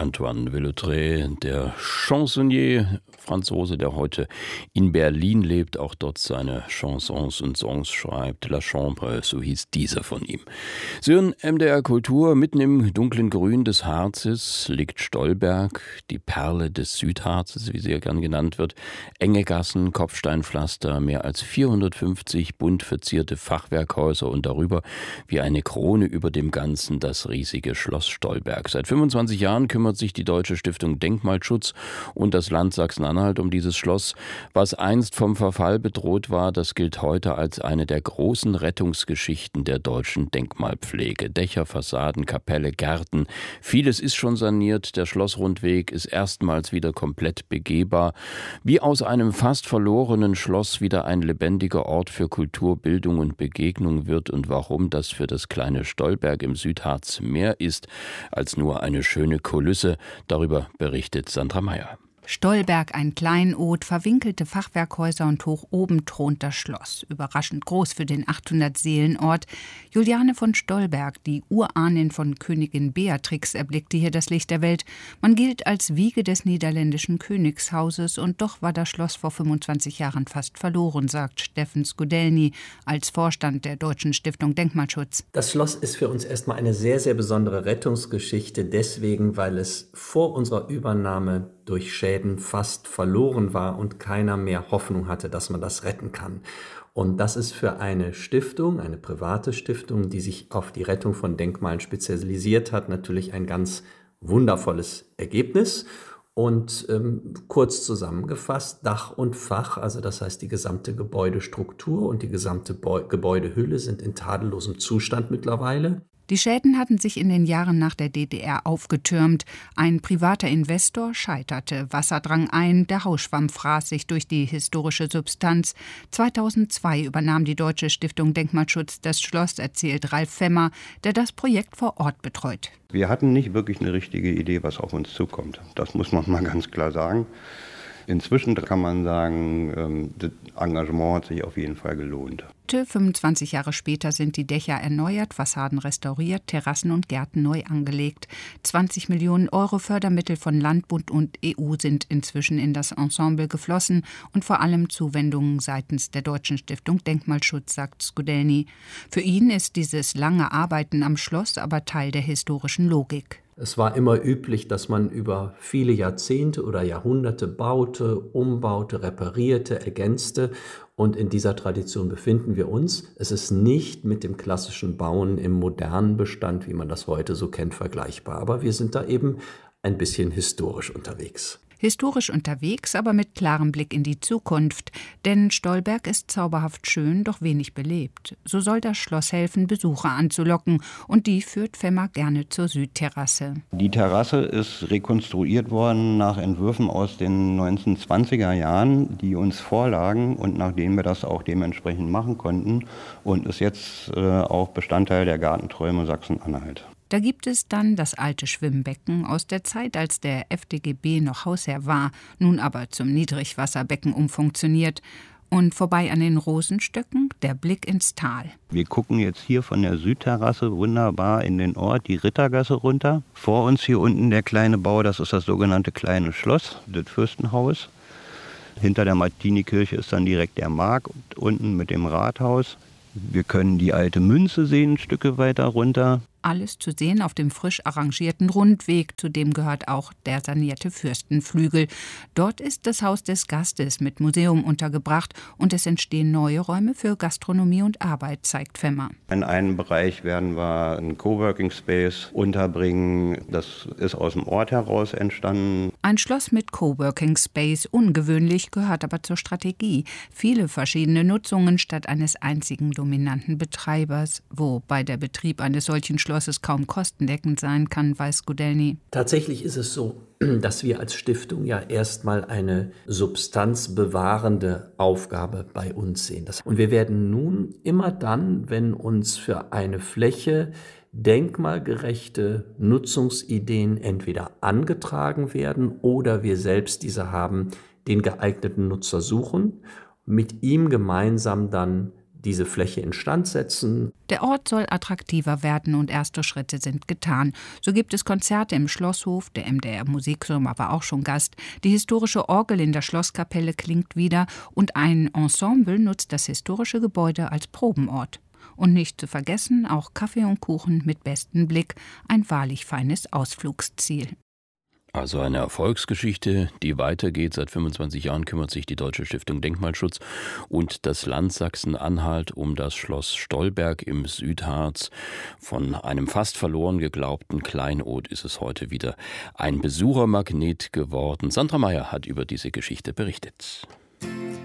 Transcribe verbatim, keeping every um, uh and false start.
Antoine Villautré, der Chansonnier, Franzose, der heute in Berlin lebt, auch dort seine Chansons und Songs schreibt. La Chambre, so hieß dieser von ihm. Sie hören M D R Kultur. Mitten im dunklen Grün des Harzes liegt Stolberg, die Perle des Südharzes, wie sie ja gern genannt wird. Enge Gassen, Kopfsteinpflaster, mehr als vierhundertfünfzig bunt verzierte Fachwerkhäuser und darüber wie eine Krone über dem Ganzen das riesige Schloss Stolberg. Seit fünfundzwanzig Jahren kümmert sich die Deutsche Stiftung Denkmalschutz und das Land Sachsen-Anhalt um dieses Schloss. Was einst vom Verfall bedroht war, das gilt heute als eine der großen Rettungsgeschichten der deutschen Denkmalpflege. Dächer, Fassaden, Kapelle, Gärten. Vieles ist schon saniert. Der Schlossrundweg ist erstmals wieder komplett begehbar. Wie aus einem fast verlorenen Schloss wieder ein lebendiger Ort für Kultur, Bildung und Begegnung wird und warum das für das kleine Stolberg im Südharz mehr ist als nur eine schöne Kulisse. Darüber berichtet Sandra Meyer. Stolberg, ein Kleinod, verwinkelte Fachwerkhäuser und hoch oben thront das Schloss. Überraschend groß für den achthundert-Seelen-Ort. Juliane von Stolberg, die Urahnin von Königin Beatrix, erblickte hier das Licht der Welt. Man gilt als Wiege des niederländischen Königshauses und doch war das Schloss vor fünfundzwanzig Jahren fast verloren, sagt Steffen Skudelny als Vorstand der Deutschen Stiftung Denkmalschutz. Das Schloss ist für uns erstmal eine sehr, sehr besondere Rettungsgeschichte, deswegen, weil es vor unserer Übernahme durch Schäden fast verloren war und keiner mehr Hoffnung hatte, dass man das retten kann. Und das ist für eine Stiftung, eine private Stiftung, die sich auf die Rettung von Denkmalen spezialisiert hat, natürlich ein ganz wundervolles Ergebnis. Und ähm, kurz zusammengefasst, Dach und Fach, also das heißt die gesamte Gebäudestruktur und die gesamte Bo- Gebäudehülle sind in tadellosem Zustand mittlerweile. Die Schäden hatten sich in den Jahren nach der D D R aufgetürmt. Ein privater Investor scheiterte, Wasser drang ein, der Hausschwamm fraß sich durch die historische Substanz. zweitausendzwei übernahm die Deutsche Stiftung Denkmalschutz das Schloss, erzählt Ralf Femmer, der das Projekt vor Ort betreut. Wir hatten nicht wirklich eine richtige Idee, was auf uns zukommt. Das muss man mal ganz klar sagen. Inzwischen kann man sagen, das Engagement hat sich auf jeden Fall gelohnt. fünfundzwanzig Jahre später sind die Dächer erneuert, Fassaden restauriert, Terrassen und Gärten neu angelegt. zwanzig Millionen Euro Fördermittel von Land, Bund und E U sind inzwischen in das Ensemble geflossen und vor allem Zuwendungen seitens der Deutschen Stiftung Denkmalschutz, sagt Skudelny. Für ihn ist dieses lange Arbeiten am Schloss aber Teil der historischen Logik. Es war immer üblich, dass man über viele Jahrzehnte oder Jahrhunderte baute, umbaute, reparierte, ergänzte. Und in dieser Tradition befinden wir uns. Es ist nicht mit dem klassischen Bauen im modernen Bestand, wie man das heute so kennt, vergleichbar. Aber wir sind da eben ein bisschen historisch unterwegs. Historisch unterwegs, aber mit klarem Blick in die Zukunft. Denn Stolberg ist zauberhaft schön, doch wenig belebt. So soll das Schloss helfen, Besucher anzulocken. Und die führt Femmer gerne zur Südterrasse. Die Terrasse ist rekonstruiert worden nach Entwürfen aus den neunzehnhundertzwanziger Jahren, die uns vorlagen und nach denen wir das auch dementsprechend machen konnten. Und ist jetzt äh, auch Bestandteil der Gartenträume Sachsen-Anhalt. Da gibt es dann das alte Schwimmbecken aus der Zeit, als der F D G B noch Hausherr war, nun aber zum Niedrigwasserbecken umfunktioniert. Und vorbei an den Rosenstöcken der Blick ins Tal. Wir gucken jetzt hier von der Südterrasse wunderbar in den Ort, die Rittergasse runter. Vor uns hier unten der kleine Bau, das ist das sogenannte Kleine Schloss, das Fürstenhaus. Hinter der Martinikirche ist dann direkt der Markt und unten mit dem Rathaus. Wir können die alte Münze sehen, Stücke weiter runter. Alles zu sehen auf dem frisch arrangierten Rundweg, zu dem gehört auch der sanierte Fürstenflügel. Dort ist das Haus des Gastes mit Museum untergebracht und es entstehen neue Räume für Gastronomie und Arbeit, zeigt Femmer. In einem Bereich werden wir einen Coworking Space unterbringen. Das ist aus dem Ort heraus entstanden. Ein Schloss mit Coworking Space, ungewöhnlich, gehört aber zur Strategie. Viele verschiedene Nutzungen statt eines einzigen dominanten Betreibers, wobei der Betrieb eines solchen Schlosses es kaum kostendeckend sein kann, weiß Skudelny. Tatsächlich ist es so, dass wir als Stiftung ja erstmal eine substanzbewahrende Aufgabe bei uns sehen. Und wir werden nun immer dann, wenn uns für eine Fläche denkmalgerechte Nutzungsideen entweder angetragen werden oder wir selbst diese haben, den geeigneten Nutzer suchen, mit ihm gemeinsam dann diese Fläche instand setzen. Der Ort soll attraktiver werden und erste Schritte sind getan. So gibt es Konzerte im Schlosshof, der M D R Musikturm war auch schon Gast. Die historische Orgel in der Schlosskapelle klingt wieder und ein Ensemble nutzt das historische Gebäude als Probenort. Und nicht zu vergessen, auch Kaffee und Kuchen mit bestem Blick, ein wahrlich feines Ausflugsziel. Also eine Erfolgsgeschichte, die weitergeht. Seit fünfundzwanzig Jahren kümmert sich die Deutsche Stiftung Denkmalschutz und das Land Sachsen-Anhalt um das Schloss Stolberg im Südharz. Von einem fast verloren geglaubten Kleinod ist es heute wieder ein Besuchermagnet geworden. Sandra Meyer hat über diese Geschichte berichtet.